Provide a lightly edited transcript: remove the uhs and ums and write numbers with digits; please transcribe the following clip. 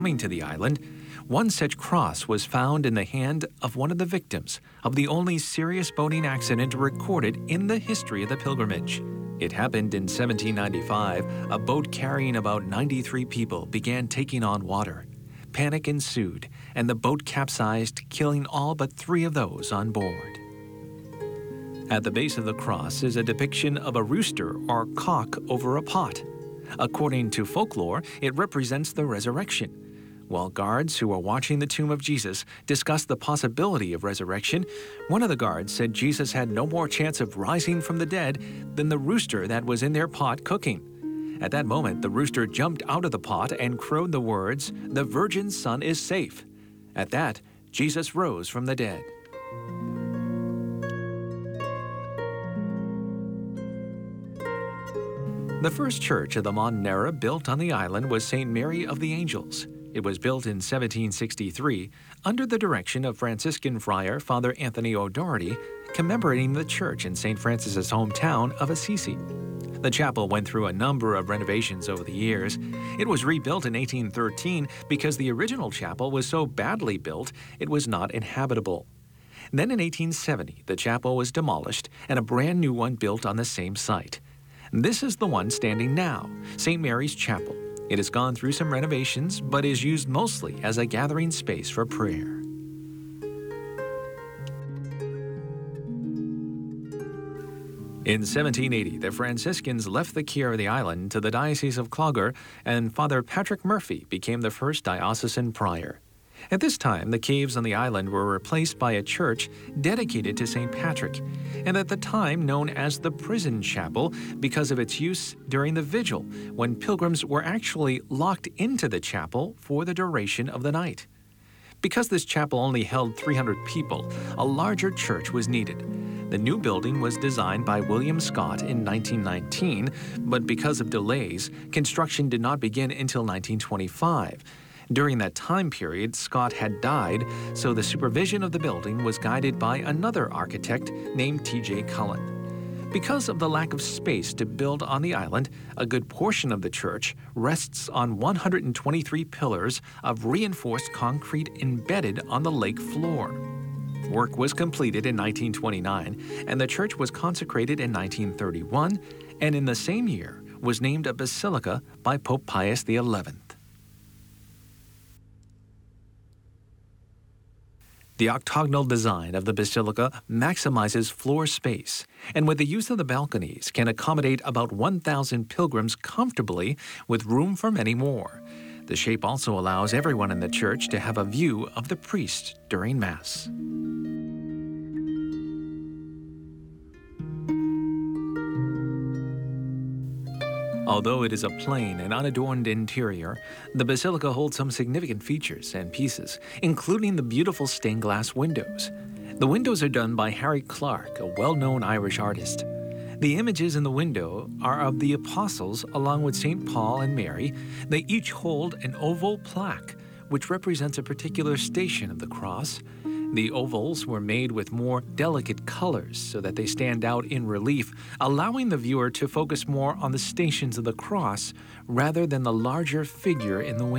Coming to the island, one such cross was found in the hand of one of the victims of the only serious boating accident recorded in the history of the pilgrimage. It happened in 1795. A boat carrying about 93 people began taking on water. Panic ensued, and the boat capsized, killing all but 3 of those on board. At the base of the cross is a depiction of a rooster or cock over a pot. According to folklore, it represents the resurrection. While guards who were watching the tomb of Jesus discussed the possibility of resurrection, one of the guards said Jesus had no more chance of rising from the dead than the rooster that was in their pot cooking. At that moment, the rooster jumped out of the pot and crowed the words, "The virgin's son is safe." At that, Jesus rose from the dead. The first church of the modern era built on the island was St. Mary of the Angels. It was built in 1763 under the direction of Franciscan friar Father Anthony O'Doherty, commemorating the church in St. Francis's hometown of Assisi. The chapel went through a number of renovations over the years. It was rebuilt in 1813 because the original chapel was so badly built it was not inhabitable. Then in 1870, the chapel was demolished and a brand new one built on the same site. This is the one standing now, St. Mary's Chapel. It has gone through some renovations, but is used mostly as a gathering space for prayer. In 1780, the Franciscans left the care of the island to the Diocese of Clogher, and Father Patrick Murphy became the first diocesan prior. At this time, the caves on the island were replaced by a church dedicated to St. Patrick, and at the time known as the Prison Chapel because of its use during the vigil, when pilgrims were actually locked into the chapel for the duration of the night. Because this chapel only held 300 people, a larger church was needed. The new building was designed by William Scott in 1919, but because of delays, construction did not begin until 1925. During that time period, Scott had died, so the supervision of the building was guided by another architect named T.J. Cullen. Because of the lack of space to build on the island, a good portion of the church rests on 123 pillars of reinforced concrete embedded on the lake floor. Work was completed in 1929, and the church was consecrated in 1931, and in the same year was named a basilica by Pope Pius XI. The octagonal design of the basilica maximizes floor space, and with the use of the balconies can accommodate about 1,000 pilgrims comfortably with room for many more. The shape also allows everyone in the church to have a view of the priest during Mass. Although it is a plain and unadorned interior, the basilica holds some significant features and pieces, including the beautiful stained glass windows. The windows are done by Harry Clark, a well-known Irish artist. The images in the window are of the apostles along with St. Paul and Mary. They each hold an oval plaque, which represents a particular station of the cross. The ovals were made with more delicate colors so that they stand out in relief, allowing the viewer to focus more on the stations of the cross rather than the larger figure in the window.